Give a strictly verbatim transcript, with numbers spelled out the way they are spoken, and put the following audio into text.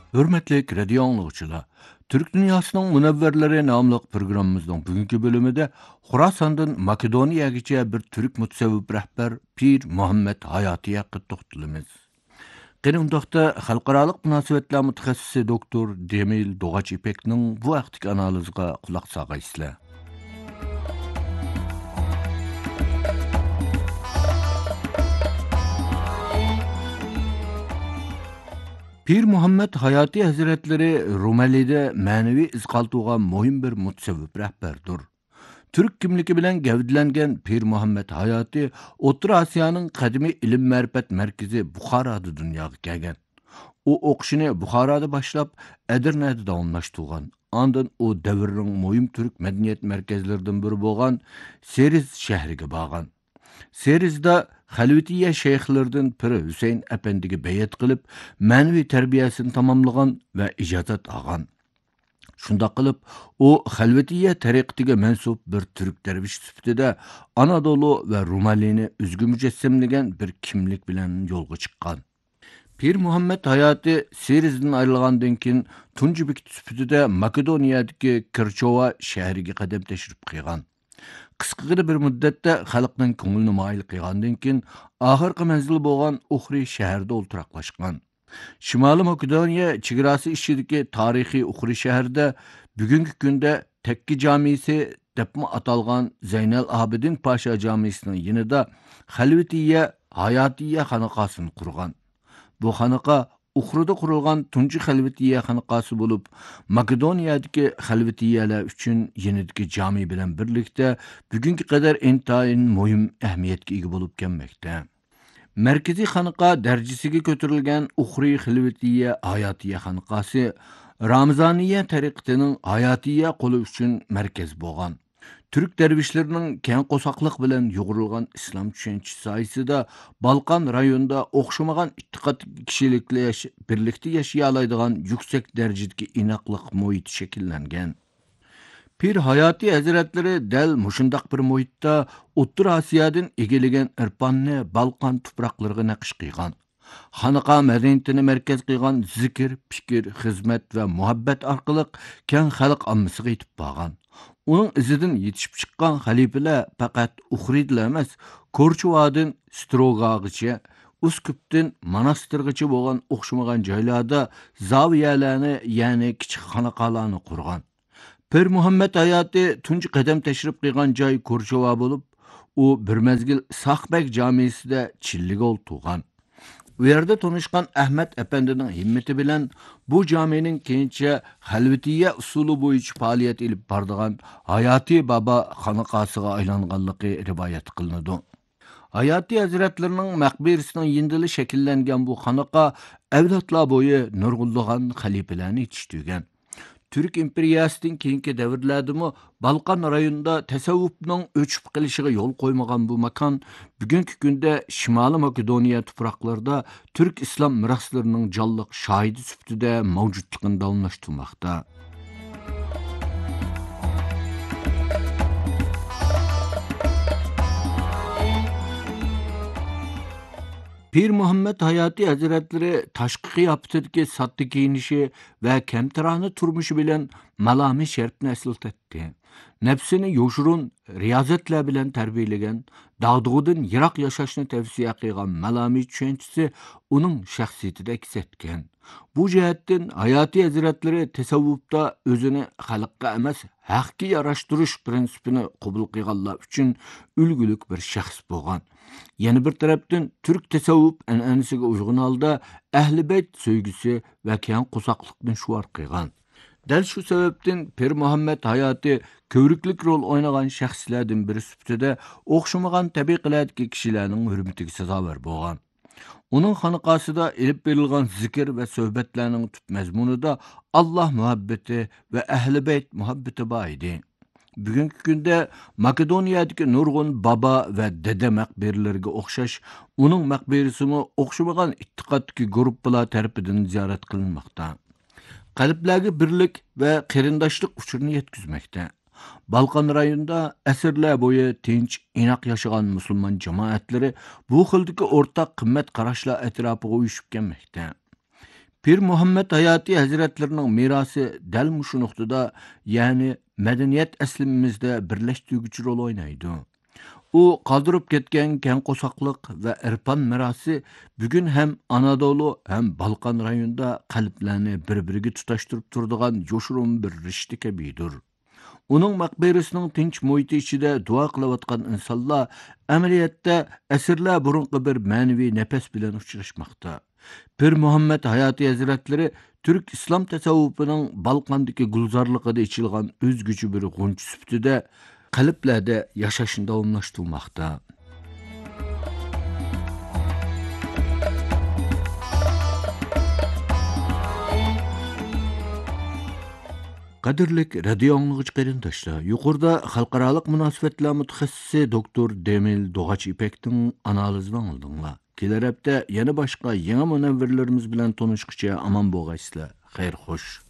Hürmetlik radio anlıqçılar. Türk dünyasının münevverleri namlıq programımızın bugünkü bölümünde Xurasan'dan Makedoniya'ya bir Türk mutsevip rehber Pir Muhammed Hayati hakkı toxtalımız. Qenundaqda xalqaralıq münasibətlər mütəxəssisi doktor Demil Doğaç İpek'nin bu vaqtki analizga qulaq sağaysızlar. Pir Muhammed Hayati Hazretleri Rumeli'de manevi iz qaltıgan muhim bir mutsevip rehberdir. Türk kimligi bilen gavdilangan Pir Muhammed Hayati O'rta Osiyoning qadimiy ilm ma'rifat markazi Buxoroda dunyoga kelgan. U o'qishini Buxoroda boshlab, Edirne'de davomlashtirgan. Ondan u davrning muhim turk madaniyat markazlaridan biri bo'lgan Seriz shahriga borgan. Serizda Xalvitiya shayxlaridan biri Husayn apandiga bayat qilib, ma'naviy tarbiyasini tamomlagan va ijozat olgan. Shunda qilib, u Xalvitiya tariqatiga mansub bir turk darvish sifatida Anadolu va Rumalini o'zga mujassamlagan bir kimlik bilan yo'lga chiqqan. Pir Muhammed Hayati Serizdan ayrilgandan keyin tunji bekit sifatida Makedoniyadagi Kirchova shahriga qadam tashrif qilgan. Qisqagina bir muddatda xalqning ko'nglini moyil qilgandan keyin oxirgi manzil bo'lgan Uxri shahrida o'ltiraqlashgan. Shimoliy Makedoniya chegarasi ichidagi tarixiy Uxri shahrida bugungi kunda Tekki jamisi deb atalgan Zaynal Abidin Pasha jamisining yanida Xalvitiya Hayotiya xonaqosini qurgan. Bu xonaqa Uxruda qurilgan tunji Xalvitiya xonaqosi bo'lib, Makedoniyadagi Xalvitiyalar uchun yanidagi jami bilan birlikda bugungi qadar intayin muhim ahamiyatga ega bo'lib kelmoqda. Markaziy xanaqa darajasiga ko'tarilgan Uxri Xalvitiya Hayotiya xanaqasi Ramzaniya tariqatining hayotiya qo'li uchun markaz bo'lgan. Türk dervişlerinin keng qo'saqliq bilan yo'g'rilgan islom tushunchasi soyasida Balkan rayonida o'xshamagan ittiqod kishiliklar birlikda yashay oladigan yuksak darajadagi inoqliq muhit shakllangan. Pir Hayati Hazretleri dal mushundaq bir muhitda O'rta Osiyodan egilagan irponni Balkan tuproqlariga naqsh qilgan. Xanaqa madaniyatini markaz qilgan zikr, fikr, xizmat va muhabbat orqali keng xalq ommasiga yetib borgan. Onun izidan yetishib chiqqan xalifalar faqat Uxridlar emas, Korchovadan Strogagacha, Uskupdan Monastirgacha bo'lgan o'xshamagan joylarda zaviyalarni, ya'ni kichik xonaqalarni qurgan. Pir Muhammed Hayati tunji qadam tashrif qilgan joy Korchova bo'lib, u bir mezgil Saqbek jamisida chilliga o'ltirgan. U yerda tanishgan Ahmad apandining himmati bilan bu jamining keyincha Xalvitiya usuli bo'yicha faoliyat olib boradigan Hayati Baba xonaqosiga aylanganligi rivoyat qilinadi. Hayati Hazretlarining maqbarasining yindili shakllangan bu xanaqa avlodlar bo'yi nurg'unlagan xalifalarni yetishtirgan. Türk imperiyasining keyingi davrlardimi Balkan rayonida tasavvufning o'chib qilishiga yo'l qo'ymagan bu makon bugungi kunda Shimoliy Makedoniya tuproqlarida Türk islom miroslarining jonliq shohidi sifatida mavjudligini davomlashtirmoqda. Pir Muhammed Hayati Hazretleri tashqi qiyofatidagi sotta kiyinishi va kamtarona turmushi bilan malami sharpni eslatdi. Nafsini yoshurun riyozatlar bilan tarbiyalagan, dag'dug'idan yiroq yashashni tavsiya qilgan malami tushunchasi uning shaxsiyatida aks etgan. Bu jihatdan Hayati Hazretleri tasavvufda o'zini xalqqa emas, haqqa yarashtirish prinsipini qabul qilganlar uchun ulgulik bir shaxs bo'lgan. Yana bir tarafdan Türk tasavvuf an'anasiga uyg'un holda ahli bayt sevgisi va keng qo'saqliqni shuvar qilgan. Dal shu sababdan Pir Muhammed Hayati ko'riklik rol o'ynagan shaxslardan biri sifatida o'xshamagan tabiqalardagi kishilarning hurmatiga sazovor bo'lgan. Uning xonaqosida ilib berilgan zikr va suhbatlarning tub mazmunida Alloh muhabbati va ahli bayt muhabbati bor edi. Bugungi kunda Makedoniyadagi nurg'un baba va dada maqbaralariga o'xshash, uning maqbarasimi o'xshamagan ittiqoddagi guruhlar tarafidan ziyorat qilinmoqda. Qalblarga birlik va qarindoshlik uchurini yetkazmoqda. Balkan rayonida asrlar bo'yi tinch, inoq yashagan musulmon jamoatlari bu xildagi o'rtaq qimmat qarashlar atrofiga uyushib kelmoqda. Pir Muhammed Hayati Hazretlerining merosi dal mushu nuqtada, ya'ni madaniyat aslimizda birlashtiruvchi rol o'ynaydi. U qoldirib ketgan keng qo'shoqliq va irfon merosi bugun ham Anadolu ham Balqon rayonida qalblarni bir-biriga tutashtirib turadigan yoshurun bir rishta kabidir. Uning maqbarasining tinch muhiti ichida duo qilayotgan insonlar amaliyotda asrlar burunqi bir ma'naviy nafas bilan uchrashmoqda. Pir Muhammed Hayati Hazretlari Türk İslam tasavvufining Balqondagi gulzorligida ichilgan o'zguchi bir g'unch sifatida qalblarda yashashni davomlashtirmoqda. Qadirlik radio anglagıç qarindoshlar, yuqorida xalqarалық munosabatlar mutaxassisi doktor Demil Doğaç İpek'ning analizini aldinglar. Kelar hafta yana boshqa yangi munavvirlarimiz bilan tanishguncha aman bo'lgaysizlar. Xayr xo'sh.